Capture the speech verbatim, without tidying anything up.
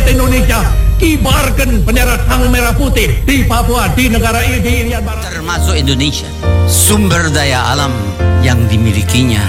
Indonesia kibarkan bendera sang merah putih di Papua, di negara ini, di Irian Barat. Termasuk Indonesia, sumber daya alam yang dimilikinya